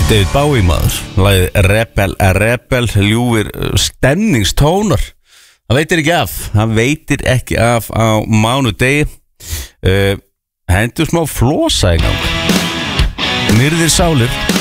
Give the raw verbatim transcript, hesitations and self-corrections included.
David Bowie maður, lagið Rebel, Rebel, ljúfir stemningstónar. Það veitir ekki af, það veitir ekki af á mánudegi. uh, Hendur smá flosa í gang. Myrðir sálir.